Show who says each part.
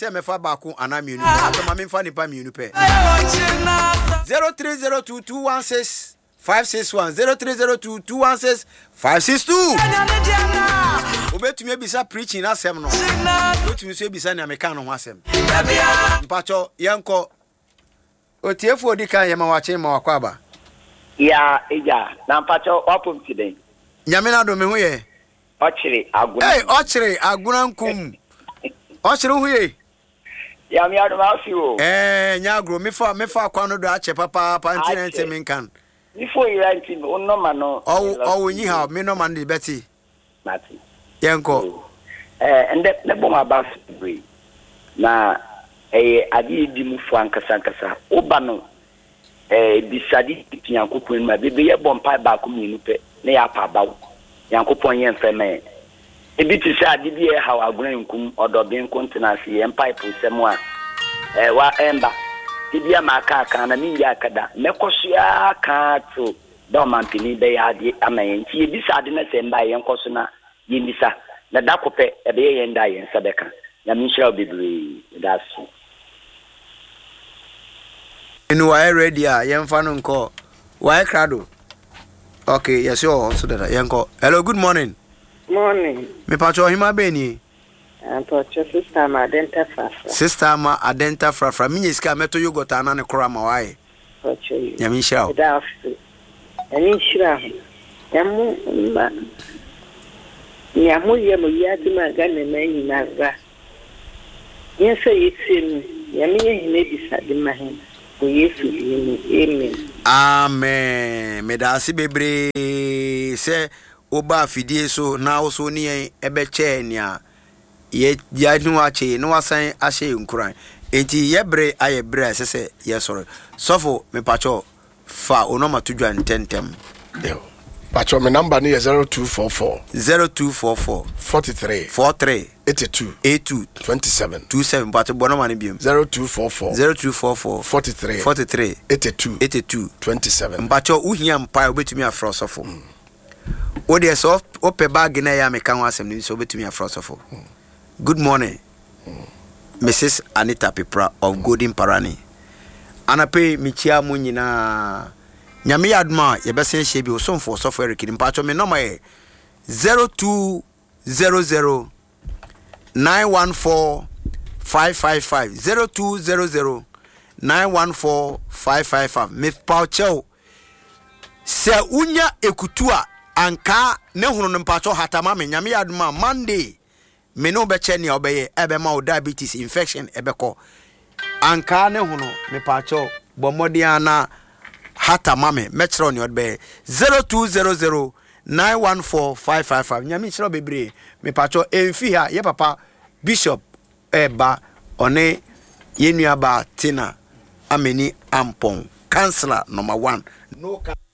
Speaker 1: teme fa baako ana mienu to ma memfa nipa mienu pe 0302216561 0302216562 obetumi ebisa preaching asem no obetumi so ebisa na meka no ho asem mpacho yenko otiefu odika yema wache ma wakwaba
Speaker 2: ya eja na mpacho opum today
Speaker 1: nyamena do me ho ye
Speaker 2: ochire aguna
Speaker 1: ochire aguna nkum ochire ho ye
Speaker 2: ya mi adu ma fi o
Speaker 1: nyagro mefa kwano do ache papa ntine menkan
Speaker 2: before you write him no man no
Speaker 1: nyi ha me no man de beti
Speaker 2: mati
Speaker 1: yenko
Speaker 2: and the bomb about free na adi di mu fu ankasa oba no bisadi tiankopon ma bebe ye bompa ba ko minu pe na ya pa ba yankopon ye mfeme ebi ti sha adi bi e ha aguna nkum odobe nkontenase ye pipe semu a wa emba tibia maka na mi ya kada mekosua ka to do mampini be ya adi amayen ti ebisa adi na se mba ye nkoso na ye bisa na dakope ebe ye nda ye nsabeka na mi shall be that's
Speaker 1: inu wa ready a yemfa no nko wa krado okay yes you so that yenko hello good morning me pacho hima beni
Speaker 3: pacho sister ma
Speaker 1: adenta fra minyiska meto yogurt ana ne kora ma wai
Speaker 3: pacho
Speaker 1: yami shao
Speaker 3: da ani shira yamu ma yamu yemu yati magane meni naga yesa yitim yami yene bisade mahen ko yesu amen
Speaker 1: amen medasi bebre se oba fidie so na oso ni ebe che nia ye yanu ache no wasan ahye nkuran enti yebre ayebre asese yesoro sofo me pacho fa onoma tudwa ntentem
Speaker 4: pacho me number ni 0244 43 82 27
Speaker 1: pacho bonoma ni biom
Speaker 4: 0244 43
Speaker 1: 82
Speaker 4: 27
Speaker 1: pacho uhia mpa obetumi afro sofo odi so ope bag na ya meka ho asem ni so obetumi afro sofo good morning Mrs. Anita Pipra of Golden Parani anape michia mu nyina nyame yadma yebese hye bi osomfo software kidi mpacho me number 0200 914 555 0200 914 555 me paucho se unya ekutua anka ne hunu mpacho hatama me nyame yadma Monday me no be cheni obeye ebe ma o diabetes infection ebeko anka ne hunu me pacho bomodiana hata mame metro ni odbe 0200 914 555 nyami chiro bebre me pacho emfi ha ye papa bishop eba one yenuaba tina ameni ampon counselor number 1 no